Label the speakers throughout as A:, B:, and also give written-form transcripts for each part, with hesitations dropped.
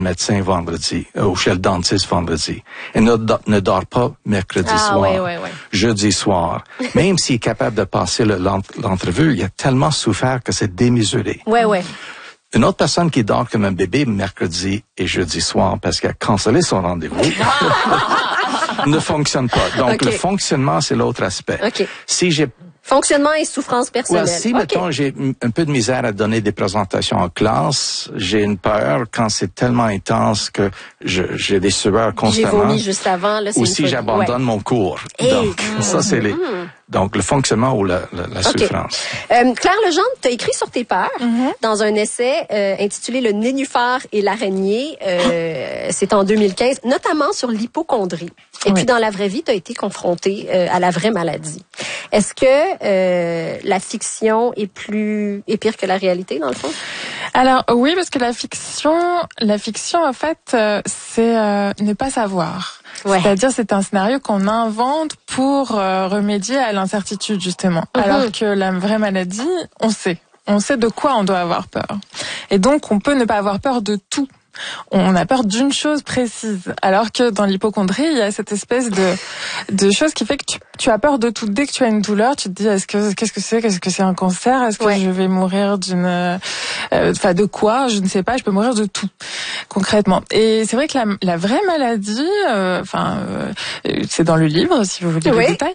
A: médecin vendredi, ou chez le dentiste vendredi. Et ne dort pas mercredi soir,
B: ouais.
A: jeudi soir. Même s'il est capable de passer l'entrevue, il a tellement souffert que c'est démesuré.
B: Ouais.
A: Une autre personne qui dort comme un bébé mercredi et jeudi soir parce qu'il a cancellé son rendez-vous ne fonctionne pas. Donc, le fonctionnement, c'est l'autre aspect. Si j'ai
B: fonctionnement et souffrance personnelle.
A: Si, mettons, j'ai un peu de misère à donner des présentations en classe, j'ai une peur quand c'est tellement intense que j'ai des sueurs constamment. J'ai
B: vomi juste avant. Là,
A: ou si j'abandonne mon cours. Donc, ça, c'est donc, le fonctionnement ou la souffrance.
B: Claire Legendre, tu as écrit sur tes peurs dans un essai intitulé « Le nénuphar et l'araignée ». C'est en 2015, notamment sur l'hypocondrie. Et puis, dans la vraie vie, tu as été confrontée à la vraie maladie. Est-ce que la fiction est pire que la réalité, dans le fond?
C: Alors, oui, parce que la fiction, en fait, c'est ne pas savoir. C'est-à-dire, c'est un scénario qu'on invente pour remédier à l'incertitude, justement. Alors que la vraie maladie, on sait. On sait de quoi on doit avoir peur. Et donc, on peut ne pas avoir peur de tout. On a peur d'une chose précise, alors que dans l'hypocondrie, il y a cette espèce de chose qui fait que tu as peur de tout. Dès que tu as une douleur, tu te dis qu'est-ce que c'est un cancer? Est-ce que je vais mourir de quoi? Je ne sais pas. Je peux mourir de tout, concrètement. Et c'est vrai que la vraie maladie, c'est dans le livre, si vous voulez les détails.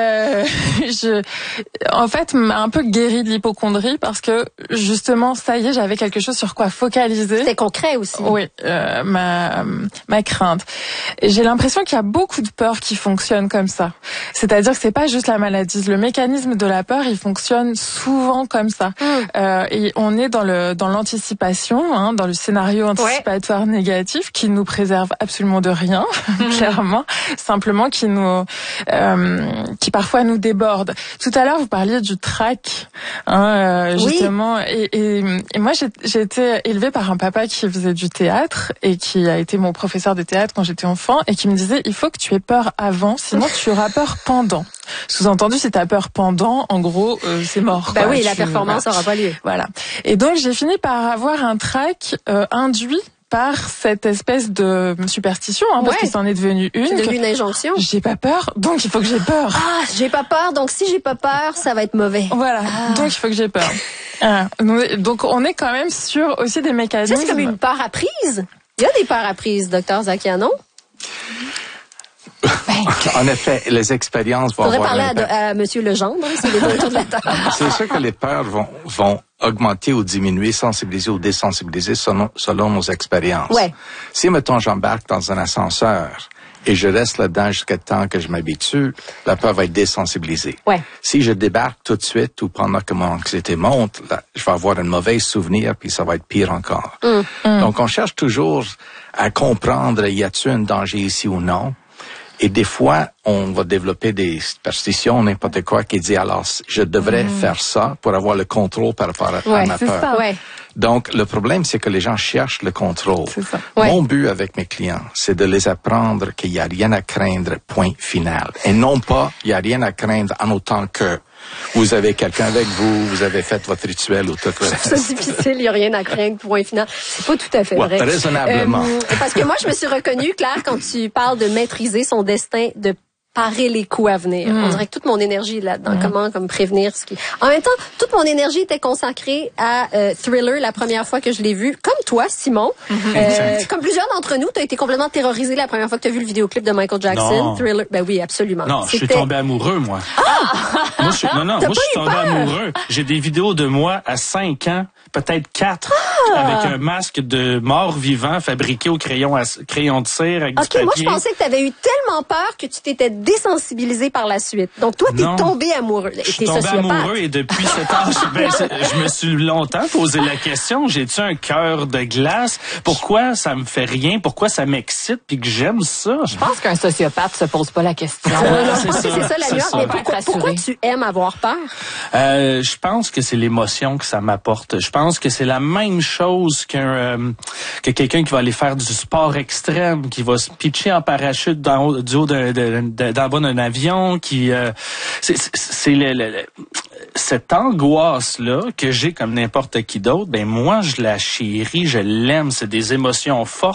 C: En fait, m'a un peu guérie de l'hypocondrie parce que justement, ça y est, j'avais quelque chose sur quoi focaliser.
B: C'est concret aussi.
C: Oui, ma crainte. Et j'ai l'impression qu'il y a beaucoup de peurs qui fonctionnent comme ça. C'est-à-dire que c'est pas juste la maladie. Le mécanisme de la peur, il fonctionne souvent comme ça. Et on est dans l'anticipation, dans le scénario anticipatoire négatif qui nous préserve absolument de rien, clairement. Simplement qui parfois nous déborde. Tout à l'heure, vous parliez du trac, justement. Et moi, j'ai été élevée par un papa qui faisait du théâtre et qui a été mon professeur de théâtre quand j'étais enfant et qui me disait il faut que tu aies peur avant, sinon tu auras peur pendant. Sous-entendu, si tu as peur pendant, en gros, c'est mort.
B: Bah oui, la performance n'aura pas lieu.
C: Voilà. Et donc j'ai fini par avoir un trac induit par cette espèce de superstition, parce qu'il s'en est devenu une.
B: C'est devenu une injonction.
C: J'ai pas peur, donc il faut que j'ai peur.
B: J'ai pas peur, donc si j'ai pas peur, ça va être mauvais.
C: Voilà, donc il faut que j'ai peur. Donc on est quand même sur aussi des mécanismes.
B: Ça, c'est comme une peur apprise. Il y a des peurs apprises, Dr Zakianon.
A: En effet, les expériences vont avoir...
B: Faudrait parler à Monsieur Legendre, s'il est autour de la table.
A: C'est sûr que les peurs vont augmenter ou diminuer, sensibiliser ou désensibiliser selon nos expériences. Si, mettons, j'embarque dans un ascenseur et je reste là-dedans jusqu'à temps que je m'habitue, la peur va être désensibilisée. Si je débarque tout de suite ou pendant que mon anxiété monte, là, je vais avoir un mauvais souvenir puis ça va être pire encore. Donc, on cherche toujours à comprendre, y a-t-il un danger ici ou non? Et des fois, on va développer des superstitions, n'importe quoi, qui dit alors, je devrais faire ça pour avoir le contrôle par rapport à ma peur.
B: Ça,
A: Donc, le problème, c'est que les gens cherchent le contrôle. Mon but avec mes clients, c'est de les apprendre qu'il n'y a rien à craindre, point final. Et non pas, il n'y a rien à craindre en autant que vous avez quelqu'un avec vous, vous avez fait votre rituel ou tout le reste.
B: C'est difficile, il n'y a rien à craindre, point final. C'est pas tout à fait vrai.
A: Raisonnablement.
B: Parce que moi, je me suis reconnue, Claire, quand tu parles de maîtriser son destin, de parer les coups à venir. On dirait que toute mon énergie est là-dedans. Comment prévenir ce qui... En même temps, toute mon énergie était consacrée à Thriller la première fois que je l'ai vu. Comme toi, Simon. Comme plusieurs d'entre nous, tu as été complètement terrorisé la première fois que tu as vu le vidéoclip de Michael Jackson.
D: Non.
B: Thriller. Ben oui, absolument.
D: Non, je suis tombé amoureux, moi. Moi, je suis tombé amoureux. J'ai des vidéos de moi à 5 ans, peut-être 4, avec un masque de mort-vivant fabriqué au crayon de cire avec du papier.
B: Moi, je pensais que tu avais eu tellement peur que tu t'étais désensibilisé par la suite. Donc, toi, t'es tombé amoureux.
D: Je suis tombé amoureux et depuis 7 ans, je me suis longtemps posé la question, j'ai-tu un cœur de glace? Pourquoi ça me fait rien? Pourquoi ça m'excite puis que j'aime ça?
E: Je pense qu'un sociopathe se pose pas la question.
B: C'est ça la nuance. Mais pourquoi tu aimes avoir peur?
D: Je pense que c'est l'émotion que ça m'apporte. Je pense que c'est la même chose que quelqu'un qui va aller faire du sport extrême, qui va se pitcher en parachute du haut dans le bas d'un avion, cette angoisse-là que j'ai comme n'importe qui d'autre, ben moi, je la chéris, je l'aime. C'est des émotions fortes.